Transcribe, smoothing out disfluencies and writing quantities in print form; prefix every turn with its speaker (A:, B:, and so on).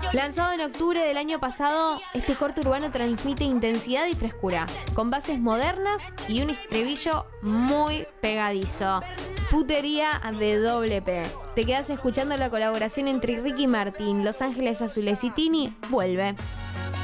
A: Lanzado en octubre del año pasado, este corte urbano transmite intensidad y frescura, con bases modernas y un estribillo muy pegadizo. Putería de doble P. Te quedas escuchando la colaboración entre Ricky Martin, Los Ángeles Azules y Tini. Vuelve.